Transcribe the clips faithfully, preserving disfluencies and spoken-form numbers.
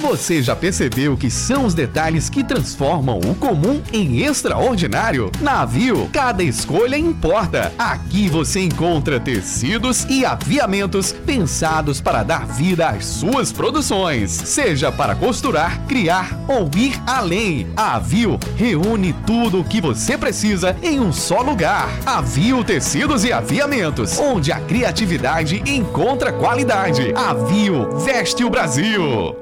Você já percebeu que são os detalhes que transformam o comum em extraordinário? Na Aviu, cada escolha importa. Aqui você encontra tecidos e aviamentos pensados para dar vida às suas produções. Seja para costurar, criar ou ir além. A Aviu reúne tudo o que você precisa em um só lugar. Aviu Tecidos e Aviamentos, onde a criatividade encontra qualidade. Aviu veste o Brasil.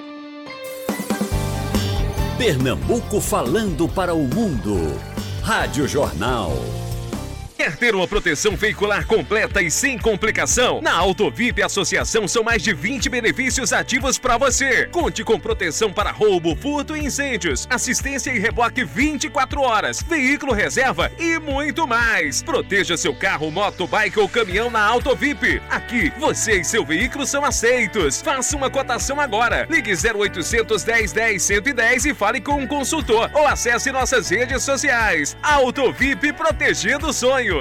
Pernambuco falando para o mundo. Rádio Jornal. Quer ter uma proteção veicular completa e sem complicação? Na Autovip Associação são mais de vinte benefícios ativos para você. Conte com proteção para roubo, furto e incêndios, assistência e reboque vinte e quatro horas, veículo reserva e muito mais. Proteja seu carro, moto, bike ou caminhão na Autovip. Aqui, você e seu veículo são aceitos. Faça uma cotação agora. Ligue zero oitocentos, dez, dez, cento e dez e fale com um consultor ou acesse nossas redes sociais. Autovip, protegendo sonhos.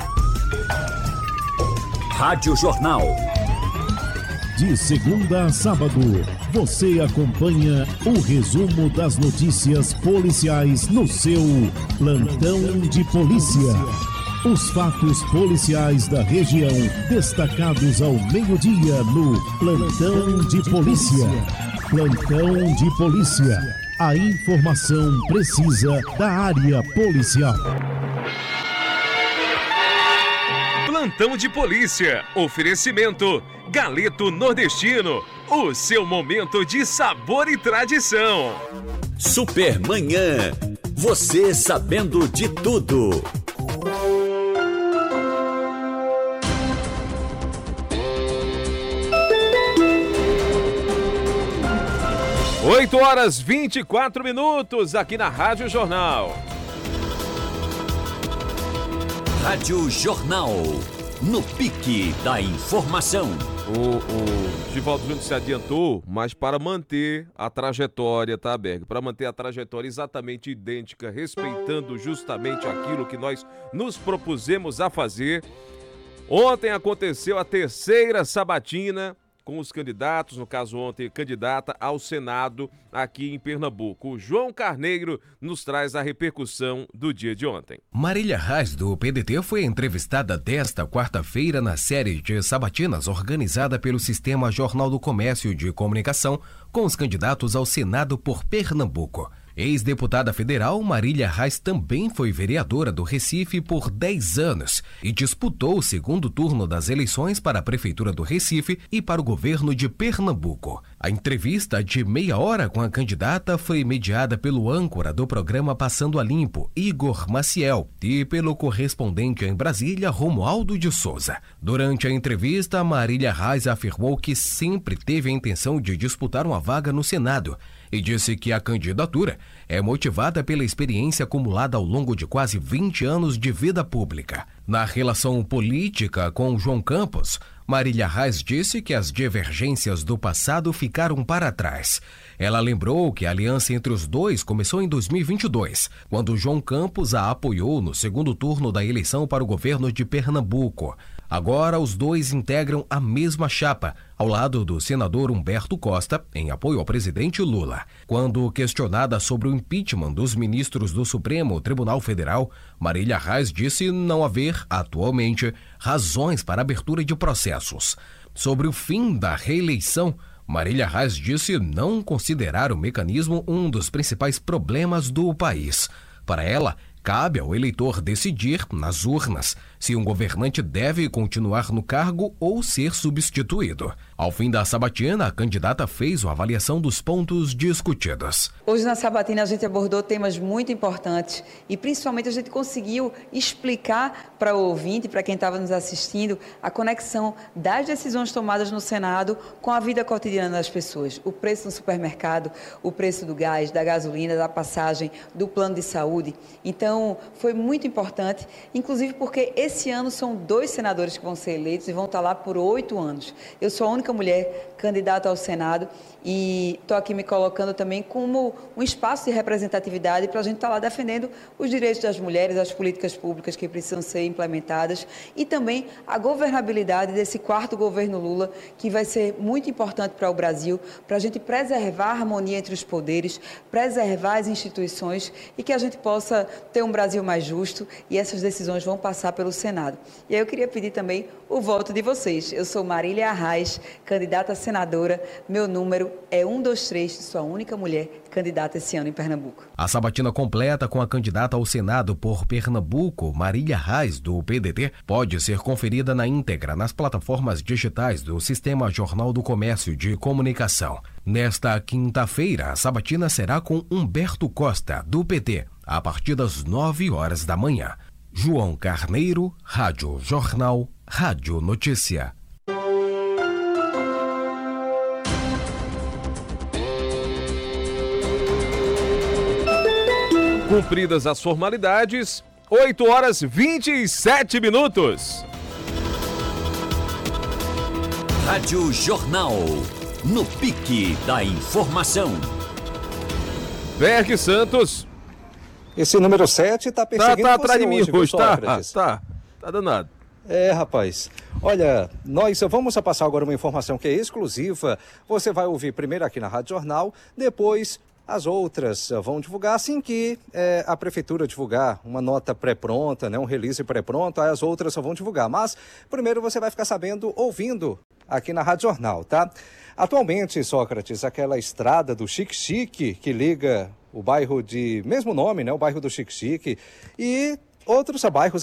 Rádio Jornal. De segunda a sábado, você acompanha o resumo das notícias policiais no seu Plantão de Polícia. Os fatos policiais da região, destacados ao meio-dia no Plantão de Polícia. Plantão de Polícia. A informação precisa da área policial. Plantão de Polícia. Oferecimento Galeto Nordestino. O seu momento de sabor e tradição. Supermanhã. Você sabendo de tudo. oito horas e vinte e quatro minutos aqui na Rádio Jornal. Rádio Jornal, no pique da informação. O, o Givaldo Júnior se adiantou, mas para manter a trajetória, tá, Berg? Para manter a trajetória exatamente idêntica, respeitando justamente aquilo que nós nos propusemos a fazer. Ontem aconteceu a terceira sabatina com os candidatos, no caso ontem, candidata ao Senado aqui em Pernambuco. O João Carneiro nos traz a repercussão do dia de ontem. Marília Reis, do P D T, foi entrevistada desta quarta-feira na série de sabatinas organizada pelo Sistema Jornal do Comércio de Comunicação com os candidatos ao Senado por Pernambuco. Ex-deputada federal, Marília Reis também foi vereadora do Recife por dez anos e disputou o segundo turno das eleições para a Prefeitura do Recife e para o governo de Pernambuco. A entrevista de meia hora com a candidata foi mediada pelo âncora do programa Passando a Limpo, Igor Maciel, e pelo correspondente em Brasília, Romualdo de Souza. Durante a entrevista, Marília Reis afirmou que sempre teve a intenção de disputar uma vaga no Senado e disse que a candidatura é motivada pela experiência acumulada ao longo de quase vinte anos de vida pública. Na relação política com João Campos, Marília Reis disse que as divergências do passado ficaram para trás. Ela lembrou que a aliança entre os dois começou em dois mil e vinte e dois, quando João Campos a apoiou no segundo turno da eleição para o governo de Pernambuco. Agora, os dois integram a mesma chapa, ao lado do senador Humberto Costa, em apoio ao presidente Lula. Quando questionada sobre o impeachment dos ministros do Supremo Tribunal Federal, Marília Reis disse não haver, atualmente, razões para abertura de processos. Sobre o fim da reeleição, Marília Reis disse não considerar o mecanismo um dos principais problemas do país. Para ela, cabe ao eleitor decidir, nas urnas, se um governante deve continuar no cargo ou ser substituído. Ao fim da sabatina, a candidata fez uma avaliação dos pontos discutidos. Hoje na sabatina a gente abordou temas muito importantes e principalmente a gente conseguiu explicar para o ouvinte, para quem estava nos assistindo, a conexão das decisões tomadas no Senado com a vida cotidiana das pessoas. O preço no supermercado, o preço do gás, da gasolina, da passagem, do plano de saúde. Então, foi muito importante, inclusive porque esse ano são dois senadores que vão ser eleitos e vão estar lá por oito anos. Eu sou a única única mulher candidata ao Senado e estou aqui me colocando também como um espaço de representatividade para a gente estar lá defendendo os direitos das mulheres, as políticas públicas que precisam ser implementadas e também a governabilidade desse quarto governo Lula, que vai ser muito importante para o Brasil, para a gente preservar a harmonia entre os poderes, preservar as instituições e que a gente possa ter um Brasil mais justo, e essas decisões vão passar pelo Senado. E aí eu queria pedir também o voto de vocês. Eu sou Marília Arraes, candidata a senadora, meu número é um dois três, sua única mulher candidata esse ano em Pernambuco. A sabatina completa com a candidata ao Senado por Pernambuco, Marília Arraes, do P D T, pode ser conferida na íntegra nas plataformas digitais do Sistema Jornal do Comércio de Comunicação. Nesta quinta-feira, a sabatina será com Humberto Costa, do P T, a partir das nove horas da manhã. João Carneiro, Rádio Jornal, Rádio Notícia. Cumpridas as formalidades, oito horas e vinte e sete minutos. Rádio Jornal, no pique da informação. Berg Santos. Esse número sete tá perseguindo tá, tá atrás de mim hoje, hoje, tá? Ah, tá, tá danado. É, rapaz. Olha, nós vamos passar agora uma informação que é exclusiva. Você vai ouvir primeiro aqui na Rádio Jornal, depois as outras vão divulgar assim que é, a prefeitura divulgar uma nota pré-pronta, né, um release pré-pronto, aí as outras só vão divulgar. Mas primeiro você vai ficar sabendo ouvindo aqui na Rádio Jornal, tá? Atualmente, Sócrates, aquela estrada do Xique-Xique que liga o bairro de mesmo nome, né, o bairro do Xique-Xique e outros bairros